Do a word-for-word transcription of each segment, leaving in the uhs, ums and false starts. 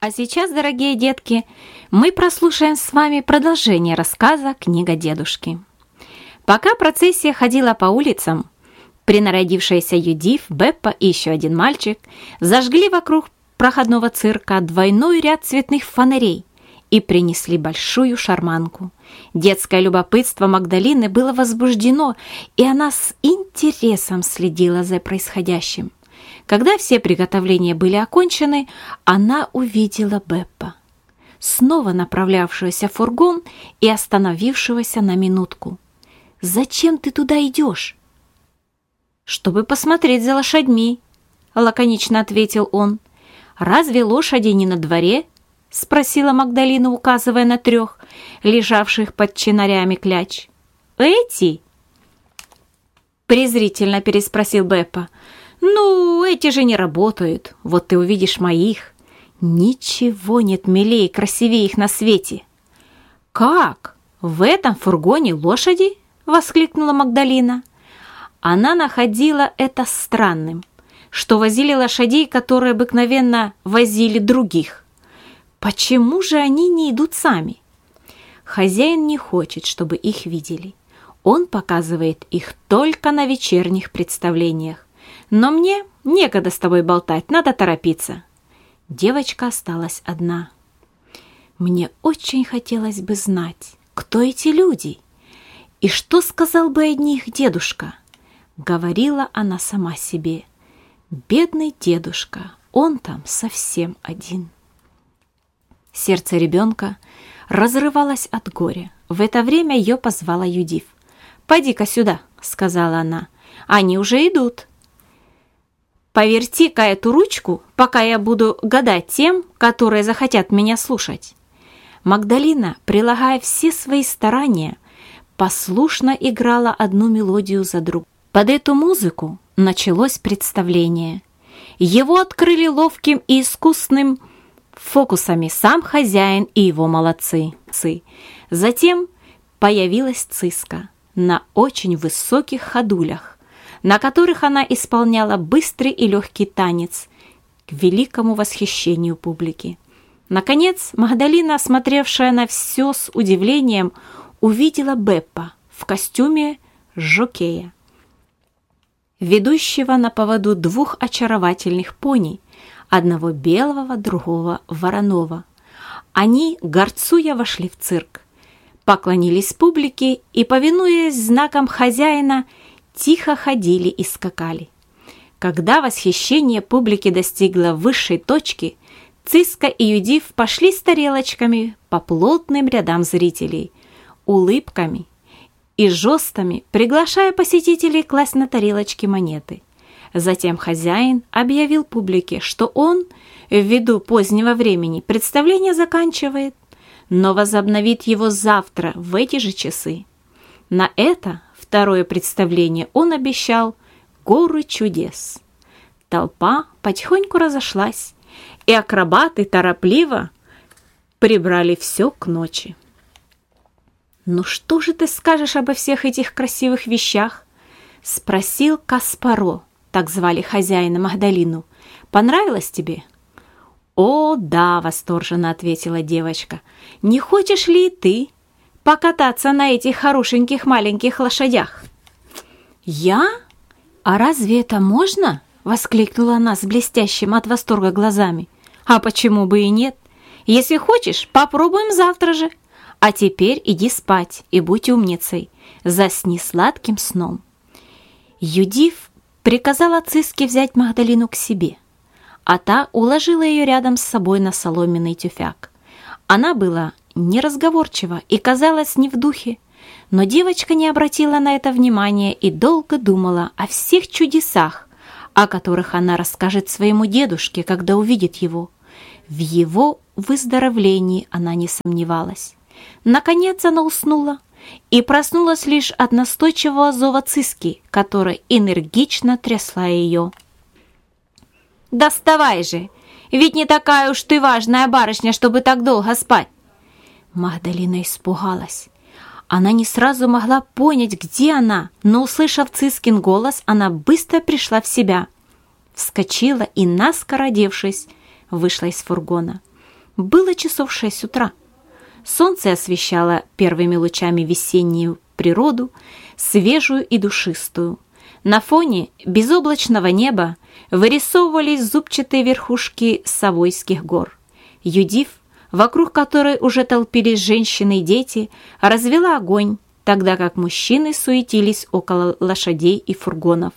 А сейчас, дорогие детки, мы прослушаем с вами продолжение рассказа «Книга дедушки». Пока процессия ходила по улицам, принарядившаяся Юдиф, Беппа и еще один мальчик зажгли вокруг проходного цирка двойной ряд цветных фонарей и принесли большую шарманку. Детское любопытство Магдалины было возбуждено, и она с интересом следила за происходящим. Когда все приготовления были окончены, она увидела Беппа, снова направлявшегося в фургон и остановившегося на минутку. «Зачем ты туда идешь?» «Чтобы посмотреть за лошадьми», — лаконично ответил он. «Разве лошади не на дворе?» — спросила Магдалина, указывая на трех, лежавших под чинарями кляч. «Эти?» — презрительно переспросил Беппа. «Ну, эти же не работают. Вот ты увидишь моих. Ничего нет милее и красивее их на свете». «Как? В этом фургоне лошади?» — воскликнула Магдалина. Она находила это странным, что возили лошадей, которые обыкновенно возили других. Почему же они не идут сами? Хозяин не хочет, чтобы их видели. Он показывает их только на вечерних представлениях. Но мне некогда с тобой болтать, надо торопиться. Девочка осталась одна. Мне очень хотелось бы знать, кто эти люди, и что сказал бы о них дедушка, говорила она сама себе. Бедный дедушка, он там совсем один. Сердце ребенка разрывалось от горя. В это время ее позвала Юдиф. «Поди-ка сюда», — сказала она, — «они уже идут». «Поверти-ка эту ручку, пока я буду гадать тем, которые захотят меня слушать». Магдалина, прилагая все свои старания, послушно играла одну мелодию за другой. Под эту музыку началось представление. Его открыли ловким и искусным фокусами сам хозяин и его молодцы. Затем появилась Циска на очень высоких ходулях, на которых она исполняла быстрый и легкий танец к великому восхищению публики. Наконец, Магдалина, смотревшая на все с удивлением, увидела Беппа в костюме жокея, ведущего на поводу двух очаровательных пони, одного белого, другого вороного. Они, горцуя, вошли в цирк, поклонились публике и, повинуясь знакам хозяина, тихо ходили и скакали. Когда восхищение публики достигло высшей точки, Циска и Юдиф пошли с тарелочками по плотным рядам зрителей, улыбками и жестами, приглашая посетителей класть на тарелочки монеты. Затем хозяин объявил публике, что он, ввиду позднего времени, представление заканчивает, но возобновит его завтра в эти же часы. На это второе представление он обещал горы чудес. Толпа потихоньку разошлась, и акробаты торопливо прибрали все к ночи. «Ну что же ты скажешь обо всех этих красивых вещах?» — спросил Каспаро, так звали хозяина Магдалину. «Понравилось тебе?» «О, да!» — восторженно ответила девочка. «Не хочешь ли и ты покататься на этих хорошеньких маленьких лошадях?» «Я? А разве это можно?» — воскликнула она с блестящим от восторга глазами. «А почему бы и нет? Если хочешь, попробуем завтра же. А теперь иди спать и будь умницей. Засни сладким сном». Юдиф приказала Циске взять Магдалину к себе, а та уложила ее рядом с собой на соломенный тюфяк. Она была неразговорчива и казалась не в духе, но девочка не обратила на это внимания и долго думала о всех чудесах, о которых она расскажет своему дедушке, когда увидит его. В его выздоровлении она не сомневалась. Наконец она уснула и проснулась лишь от настойчивого зова Циски, которая энергично трясла ее. «Да вставай же! Ведь не такая уж ты важная барышня, чтобы так долго спать!» Магдалина испугалась. Она не сразу могла понять, где она, но, услышав Цискин голос, она быстро пришла в себя, вскочила и, наскоро одевшись, вышла из фургона. Было часов шесть утра. Солнце освещало первыми лучами весеннюю природу, свежую и душистую. На фоне безоблачного неба вырисовывались зубчатые верхушки Савойских гор. Юдив, вокруг которой уже толпились женщины и дети, развела огонь, тогда как мужчины суетились около лошадей и фургонов.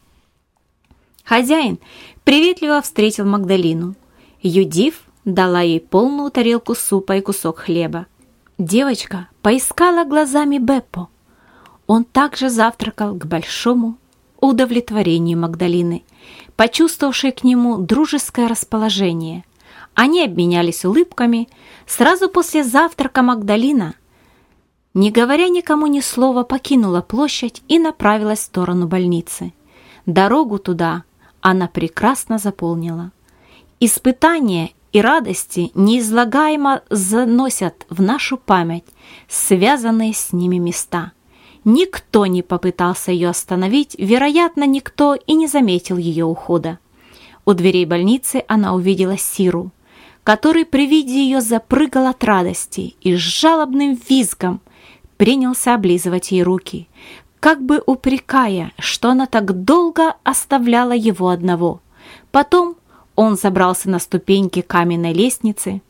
Хозяин приветливо встретил Магдалину. Юдив дала ей полную тарелку супа и кусок хлеба. Девочка поискала глазами Беппо. Он также завтракал к большому удовлетворению Магдалины, почувствовавшей к нему дружеское расположение. Они обменялись улыбками. Сразу после завтрака Магдалина, не говоря никому ни слова, покинула площадь и направилась в сторону больницы. Дорогу туда она прекрасно запомнила. Испытания и радости неизлагаемо заносят в нашу память связанные с ними места. Никто не попытался ее остановить, вероятно, никто и не заметил ее ухода. У дверей больницы она увидела Сиру, который при виде ее запрыгал от радости и с жалобным визгом принялся облизывать ей руки, как бы упрекая, что она так долго оставляла его одного. Потом он забрался на ступеньки каменной лестницы,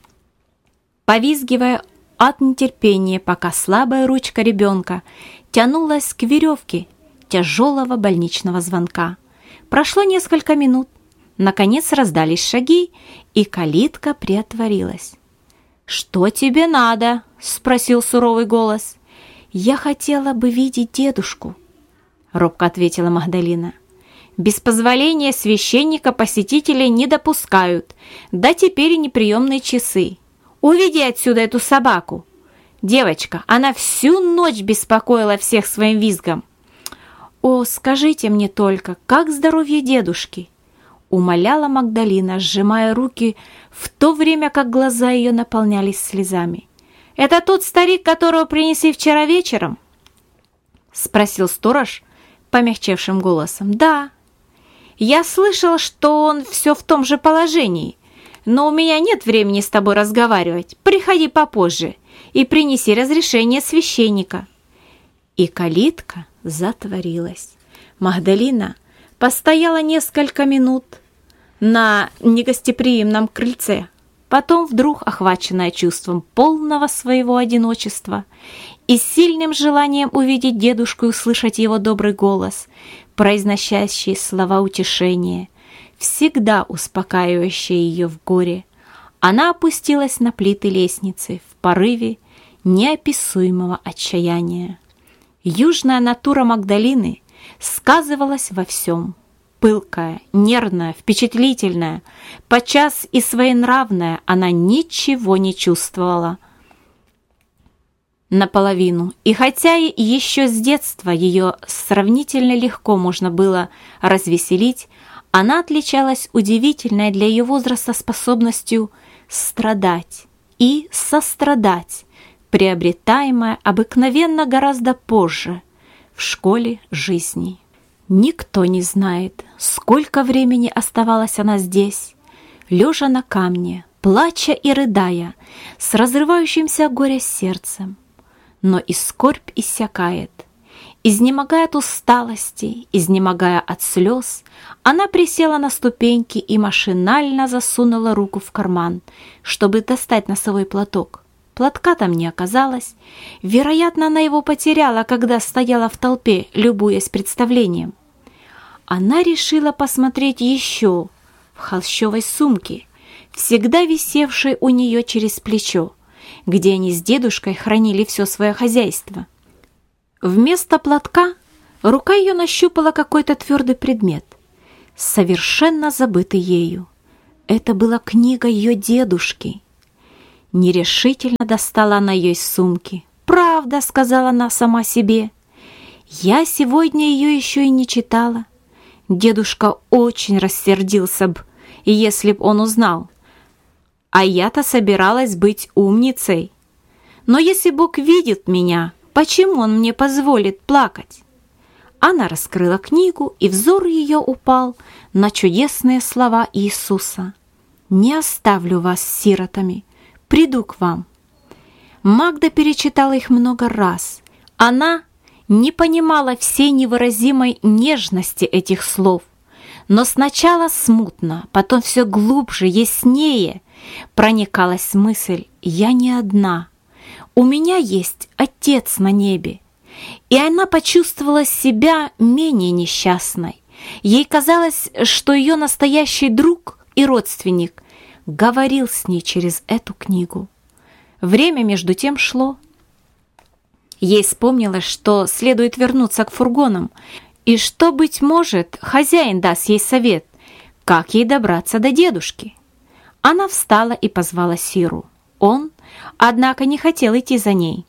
повизгивая от нетерпения, пока слабая ручка ребенка тянулась к веревке тяжелого больничного звонка. Прошло несколько минут. Наконец раздались шаги, и калитка приотворилась. «Что тебе надо?» — спросил суровый голос. «Я хотела бы видеть дедушку», — робко ответила Магдалина. «Без позволения священника посетителей не допускают, да теперь и неприемные часы. Уведи отсюда эту собаку. Девочка, она всю ночь беспокоила всех своим визгом». «О, скажите мне только, как здоровье дедушки?» — умоляла Магдалина, сжимая руки, в то время как глаза ее наполнялись слезами. «Это тот старик, которого принесли вчера вечером?» — спросил сторож помягчевшим голосом. «Да. Я слышал, что он все в том же положении, но у меня нет времени с тобой разговаривать. Приходи попозже и принеси разрешение священника». И калитка затворилась. Магдалина постояла несколько минут на негостеприимном крыльце. Потом, вдруг охваченная чувством полного своего одиночества и сильным желанием увидеть дедушку и услышать его добрый голос, произносящий слова утешения, всегда успокаивающие ее в горе, она опустилась на плиты лестницы в порыве неописуемого отчаяния. Южная натура Магдалины сказывалась во всем. Пылкая, нервная, впечатлительная, подчас и своенравная, она ничего не чувствовала наполовину. И хотя еще с детства ее сравнительно легко можно было развеселить, она отличалась удивительной для ее возраста способностью страдать и сострадать, приобретаемая обыкновенно гораздо позже в школе жизни. Никто не знает, сколько времени оставалась она здесь, лежа на камне, плача и рыдая, с разрывающимся от горя сердцем. Но и скорбь иссякает. Изнемогая от усталости, изнемогая от слез, она присела на ступеньки и машинально засунула руку в карман, чтобы достать носовой платок. Платка там не оказалось. Вероятно, она его потеряла, когда стояла в толпе, любуясь представлением. Она решила посмотреть еще в холщовой сумке, всегда висевшей у нее через плечо, где они с дедушкой хранили все свое хозяйство. Вместо платка рука ее нащупала какой-то твердый предмет, совершенно забытый ею. Это была книга ее дедушки. Нерешительно достала она ее из сумки. «Правда», — сказала она сама себе, — «я сегодня ее еще и не читала. Дедушка очень рассердился б, если б он узнал. А я-то собиралась быть умницей. Но если Бог видит меня, почему Он мне позволит плакать?» Она раскрыла книгу, и взор ее упал на чудесные слова Иисуса. не оставлю вас сиротами, приду к вам». Магда перечитала их много раз. Она не понимала всей невыразимой нежности этих слов, но сначала смутно, потом все глубже, яснее проникалась мысль: «Я не одна, у меня есть Отец на небе». И она почувствовала себя менее несчастной. Ей казалось, что ее настоящий друг и родственник говорил с ней через эту книгу. Время между тем шло. Ей вспомнилось, что следует вернуться к фургонам, и что, быть может, хозяин даст ей совет, как ей добраться до дедушки. Она встала и позвала Сиру. Он, однако, не хотел идти за ней.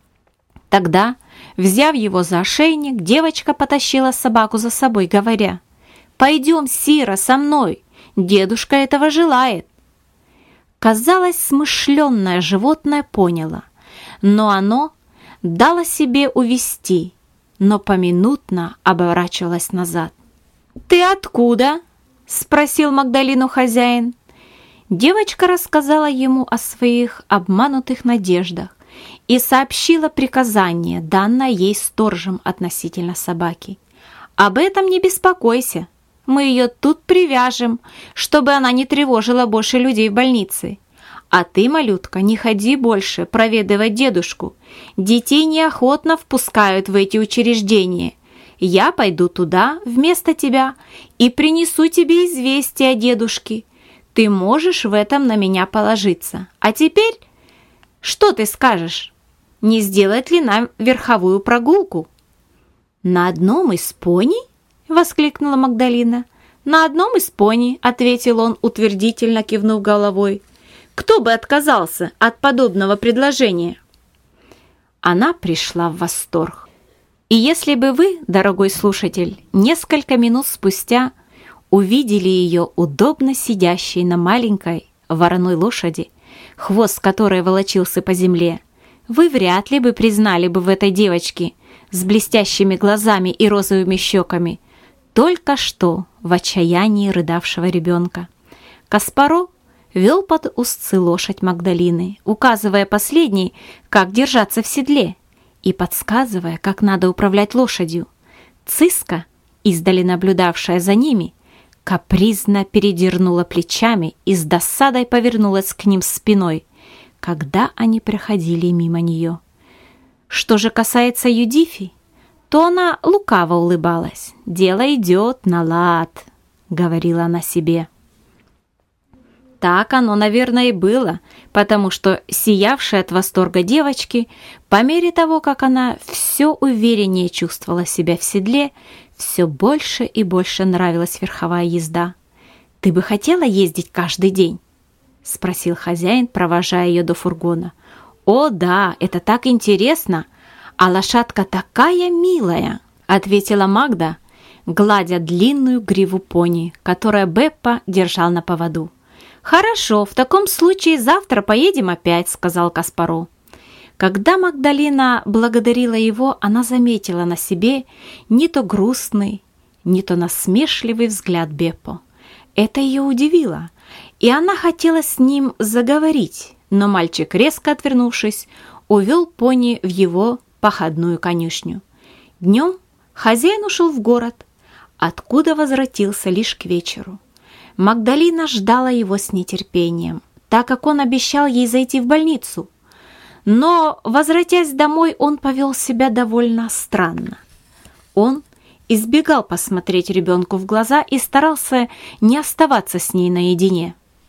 Тогда, взяв его за ошейник, девочка потащила собаку за собой, говоря: «Пойдем, Сира, со мной, дедушка этого желает». Казалось, смышленное животное поняло, но оно дало себе увести, но поминутно оборачивалось назад. «Ты откуда?» — спросил Магдалину хозяин. Девочка рассказала ему о своих обманутых надеждах и сообщила приказание, данное ей сторожем относительно собаки. «Об этом не беспокойся. Мы ее тут привяжем, чтобы она не тревожила больше людей в больнице. А ты, малютка, не ходи больше проведывать дедушку. Детей неохотно впускают в эти учреждения. Я пойду туда вместо тебя и принесу тебе известие о дедушке. Ты можешь в этом на меня положиться. А теперь, что ты скажешь? Не сделать ли нам верховую прогулку?» «На одном из пони?» — воскликнула Магдалина. «На одном из пони», — ответил он, утвердительно кивнув головой. «Кто бы отказался от подобного предложения?» Она пришла в восторг. И если бы вы, дорогой слушатель, несколько минут спустя увидели ее удобно сидящей на маленькой вороной лошади, хвост которой волочился по земле, вы вряд ли бы признали бы в этой девочке с блестящими глазами и розовыми щеками только что в отчаянии рыдавшего ребенка. Каспаро вел под узцы лошадь Магдалины, указывая последней, как держаться в седле, и подсказывая, как надо управлять лошадью. Циска, издали наблюдавшая за ними, капризно передернула плечами и с досадой повернулась к ним спиной, когда они проходили мимо нее. Что же касается Юдифи, то она лукаво улыбалась. «Дело идет на лад», — говорила она себе. Так оно, наверное, и было, потому что сиявшая от восторга девочки, по мере того, как она все увереннее чувствовала себя в седле, все больше и больше нравилась верховая езда. «Ты бы хотела ездить каждый день?» — спросил хозяин, провожая ее до фургона. «О, да, это так интересно! А лошадка такая милая!» — ответила Магда, гладя длинную гриву пони, которую Беппа держал на поводу. «Хорошо, в таком случае завтра поедем опять», — сказал Каспаро. Когда Магдалина благодарила его, она заметила на себе не то грустный, не то насмешливый взгляд Беппо. Это ее удивило, и она хотела с ним заговорить, но мальчик, резко отвернувшись, увел пони в его походную конюшню. Днем хозяин ушел в город, откуда возвратился лишь к вечеру. Магдалина ждала его с нетерпением, так как он обещал ей зайти в больницу. Но, возвратясь домой, он повел себя довольно странно. Он избегал посмотреть ребенку в глаза и старался не оставаться с ней наедине.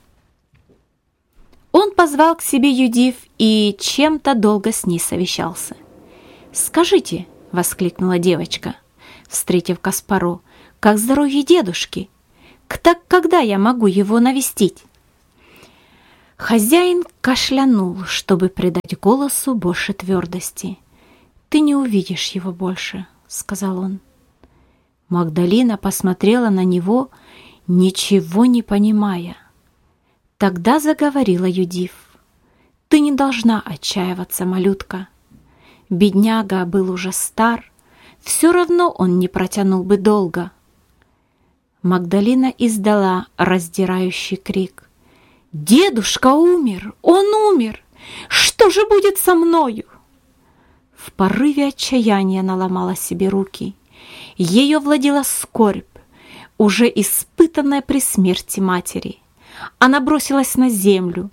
Он позвал к себе Юдиф и чем-то долго с ней совещался. «Скажите», — воскликнула девочка, встретив Каспаро, — «как здоровье дедушки? Так когда я могу его навестить?» Хозяин кашлянул, чтобы придать голосу больше твердости. «Ты не увидишь его больше», — сказал он. Магдалина посмотрела на него, ничего не понимая. Тогда заговорила Юдиф. «Ты не должна отчаиваться, малютка. Бедняга был уже стар, все равно он не протянул бы долго». Магдалина издала раздирающий крик. «Дедушка умер! Он умер! Что же будет со мною?» В порыве отчаяния она ломала себе руки. Ее владела скорбь, уже испытанная при смерти матери. Она бросилась на землю,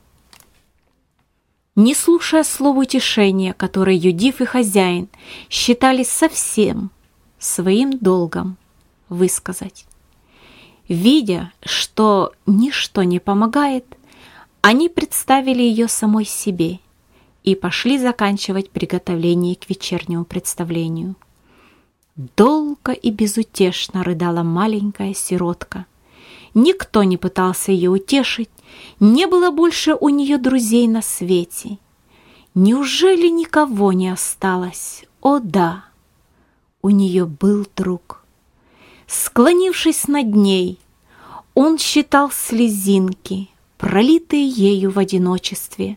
не слушая слов утешения, которые Юдиф и хозяин считали совсем своим долгом высказать. Видя, что ничто не помогает, они представили ее самой себе и пошли заканчивать приготовление к вечернему представлению. Долго и безутешно рыдала маленькая сиротка. Никто не пытался ее утешить, не было больше у нее друзей на свете. Неужели никого не осталось? О да, у нее был друг. Склонившись над ней, он считал слезинки, пролитые ею в одиночестве.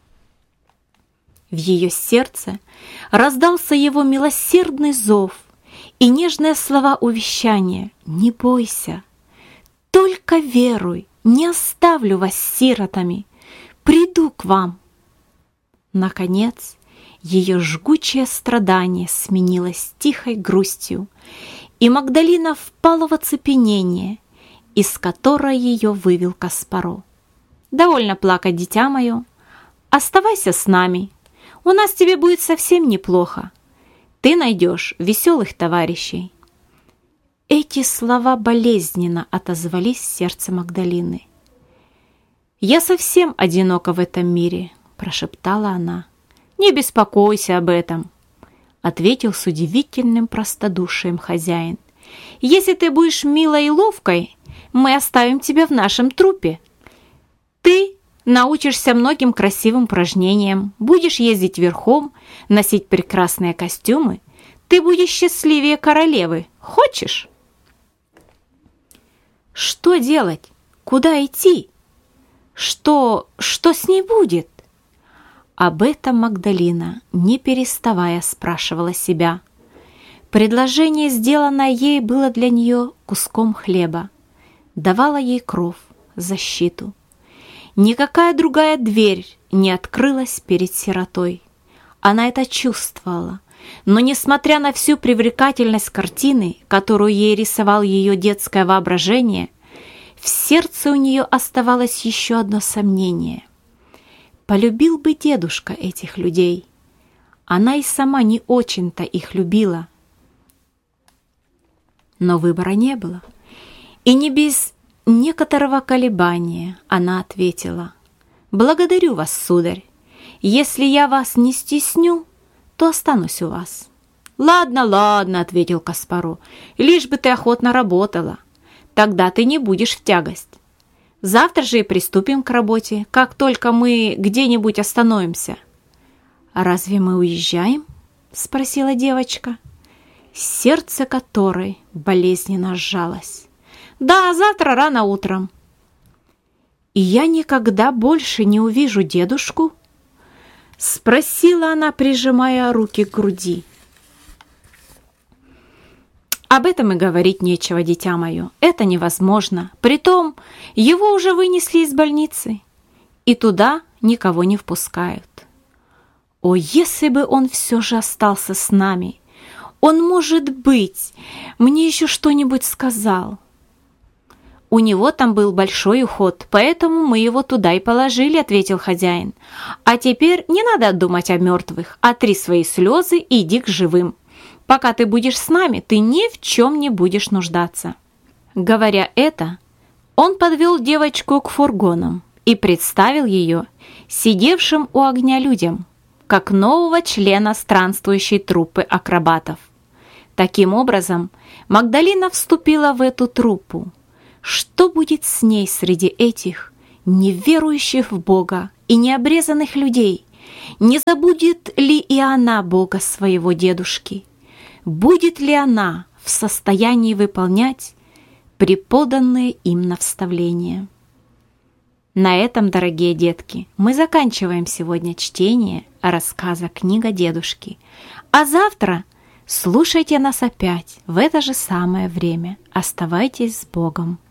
В ее сердце раздался его милосердный зов и нежные слова увещания: «Не бойся, только веруй, не оставлю вас сиротами, приду к вам». Наконец, ее жгучее страдание сменилось тихой грустью, и Магдалина впала в оцепенение, из которой ее вывел Каспаро. «Довольно плакать, дитя мое, оставайся с нами, у нас тебе будет совсем неплохо, ты найдешь веселых товарищей». Эти слова болезненно отозвались в сердце Магдалины. «Я совсем одинока в этом мире», — прошептала она. «Не беспокойся об этом», — ответил с удивительным простодушием хозяин. «Если ты будешь милой и ловкой, мы оставим тебя в нашем труппе. Ты научишься многим красивым упражнениям, будешь ездить верхом, носить прекрасные костюмы. Ты будешь счастливее королевы. Хочешь?» Что делать? Куда идти? Что, что с ней будет? Об этом Магдалина, не переставая, спрашивала себя. Предложение, сделанное ей, было для нее куском хлеба, давало ей кров, защиту. Никакая другая дверь не открылась перед сиротой. Она это чувствовала, но, несмотря на всю привлекательность картины, которую ей рисовал ее детское воображение, в сердце у нее оставалось еще одно сомнение. Полюбил бы дедушка этих людей? Она и сама не очень-то их любила. Но выбора не было, и не без некоторого колебания она ответила: «Благодарю вас, сударь. Если я вас не стесню, то останусь у вас». «Ладно, ладно», — ответил Каспаро, — «лишь бы ты охотно работала. Тогда ты не будешь в тягость. Завтра же и приступим к работе, как только мы где-нибудь остановимся». «Разве мы уезжаем?» — спросила девочка, сердце которой болезненно сжалось. «Да, завтра рано утром». «И я никогда больше не увижу дедушку?» — спросила она, прижимая руки к груди. «Об этом и говорить нечего, дитя мое. Это невозможно. Притом, его уже вынесли из больницы, и туда никого не впускают. О, если бы он все же остался с нами! Он, может быть, мне еще что-нибудь сказал». «У него там был большой уход, поэтому мы его туда и положили», — ответил хозяин. «А теперь не надо думать о мертвых, отри свои слезы и иди к живым. Пока ты будешь с нами, ты ни в чем не будешь нуждаться». Говоря это, он подвел девочку к фургонам и представил ее сидевшим у огня людям, как нового члена странствующей труппы акробатов. Таким образом, Магдалина вступила в эту труппу. Что будет с ней среди этих неверующих в Бога и необрезанных людей? Не забудет ли и она Бога своего дедушки? Будет ли она в состоянии выполнять преподанные им наставления? На этом, дорогие детки, мы заканчиваем сегодня чтение рассказа «Книга дедушки». А завтра слушайте нас опять в это же самое время. Оставайтесь с Богом!